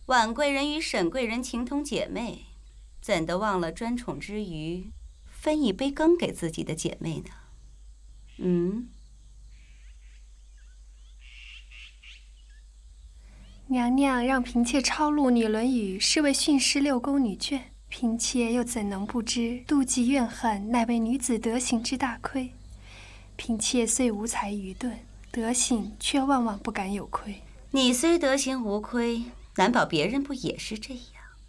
婉贵人与沈贵人情同姐妹，怎的忘了专宠之余分一杯羹给自己的姐妹呢？ 娘娘让嫔妾抄录《女论语》，是为训示六宫女眷。嫔妾又怎能不知妒忌怨恨，乃为女子德行之大亏。嫔妾虽无才愚钝，德行却万万不敢有亏。 你虽德行无亏，难保别人不也是这样？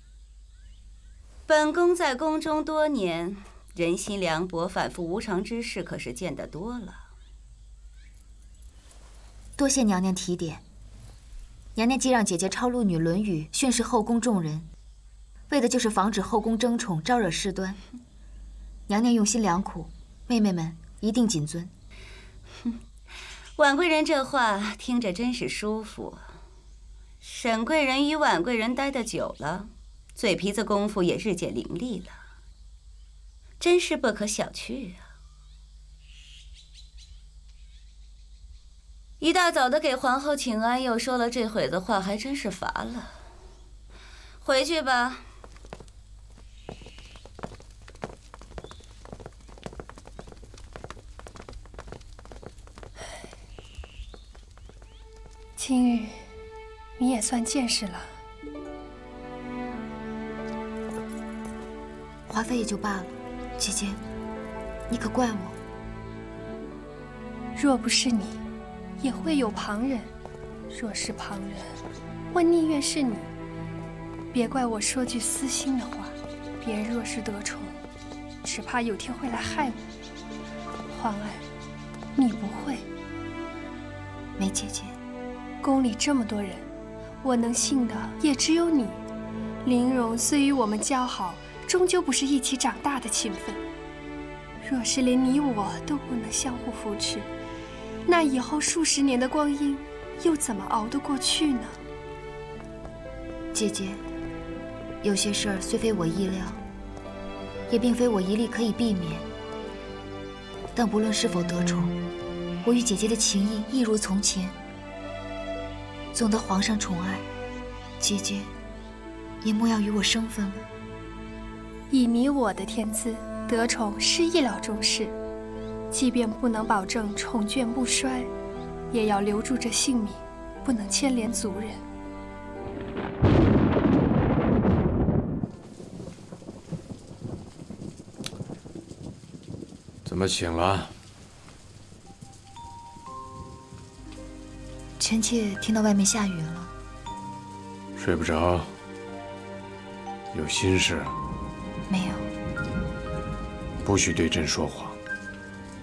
本宫在宫中多年，人心凉薄、反复无常之事可是见得多了。 多谢娘娘提点。娘娘既让姐姐抄录《女论语》，训示后宫众人，为的就是防止后宫争宠、招惹事端。娘娘用心良苦，妹妹们一定谨遵。 婉贵人这话听着真是舒服。沈贵人与婉贵人待得久了，嘴皮子功夫也日渐伶俐了，真是不可小觑啊。一大早的给皇后请安，又说了这会子话，还真是乏了。回去吧。 今日你也算见识了。 华妃也就罢了，姐姐，你可怪我。 若不是你，也会有旁人。若是旁人，我宁愿是你。别怪我说句私心的话，别人若是得宠，只怕有天会来害我。皇儿，你不会。 梅姐姐， 宫里这么多人，我能信的也只有你。玲珑虽与我们交好，终究不是一起长大的亲分。若是连你我都不能相互扶持，那以后数十年的光阴又怎么熬得过去呢？ 姐姐，有些事儿虽非我意料，也并非我一力可以避免。但不论是否得宠，我与姐姐的情谊一如从前。总得皇上宠爱，姐姐也莫要与我生分了。 以你我的天资，得宠是意料中事。即便不能保证宠眷不衰，也要留住这性命，不能牵连族人。 怎么醒了？ 臣妾听到外面下雨了， 睡不着？有心事？ 没有。 不许对朕说谎。